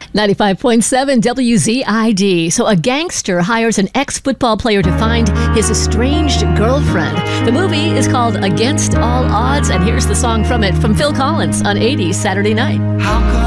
95.7 WZID. So a gangster hires an ex-football player to find his estranged girlfriend. The movie is called Against All Odds, and here's the song from it from Phil Collins on 80s Saturday Night.